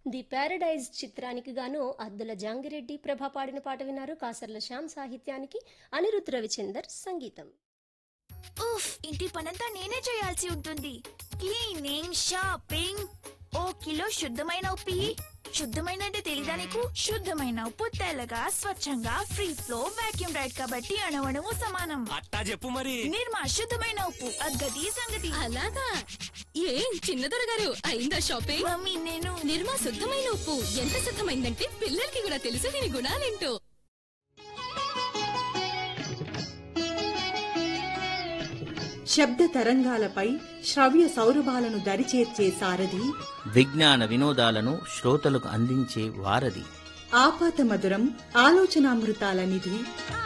The Paradise చిత్రానికి గాను అద్దుల జాంగిరెడ్డి ప్రభా పాడిన పాట విన్నారు. కాసర్ల శ్యామ్ సాహిత్యానికి అనిరుద్ రవిచందర్ సంగీతం. ఉఫ్, ఇంటి పనంతా నేనే చేయాల్సి ఉంటుంది. క్లీనింగ్, షాపింగ్, ఓ కిలో శుద్ధమైన ఉప్పు ఇయ్యి. శుద్ధమైన అంటే తెలీదా నీకు? శుద్ధమైన ఉప్పు తెల్లగా స్వచ్ఛంగా ఫ్రీ ఫ్లో వాక్యూమ్ రైడ్ కాబట్టి అణువణువు సమానం. అట్టా చెప్పు మరి. నిర్మా శుద్ధమైన ఉప్పు, అద్గతి సంగతి. అలాగా ఏం చిన్నదొర గారు అయిందా షాపింగ్? మమ్మీ నేను నిర్మా శుద్ధమైన ఉప్పు ఎంత శుద్ధమైందంటే పిల్లలకి కూడా తెలుసు దీని గుణాలేంటో. శబ్ద తరంగాలపై శ్రవ్య సౌరభాలను దరిచేర్చే సారథి, విజ్ఞాన వినోదాలను శ్రోతలకు అందించే వారధి, ఆపాత మధురం ఆలోచనామృతాల నిధి.